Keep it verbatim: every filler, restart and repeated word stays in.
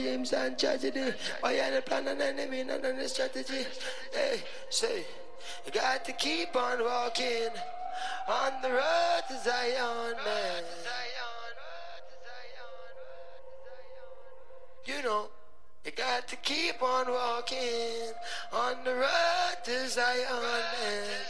Dreams and tragedy. Why are the plan and enemy, none of the strategy? Hey, say, you got to keep on walking on the road to Zion, man. You know, you got to keep on walking on the road to Zion, man.